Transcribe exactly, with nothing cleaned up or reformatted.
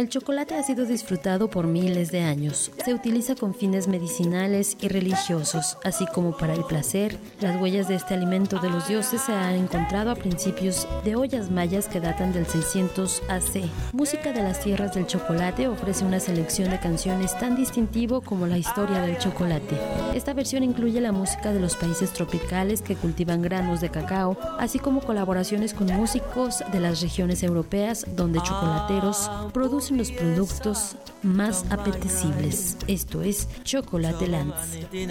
El chocolate ha sido disfrutado por miles de años. Se utiliza con fines medicinales y religiosos, así como para el placer. Las huellas de este alimento de los dioses se han encontrado a principios de ollas mayas que datan del seiscientos A C. Música de las Tierras del Chocolate ofrece una selección de canciones tan distintivo como la historia del chocolate. Esta versión incluye la música de los países tropicales que cultivan granos de cacao, así como colaboraciones con músicos de las regiones europeas donde chocolateros producen los productos más apetecibles. Esto es Chocolate Lands.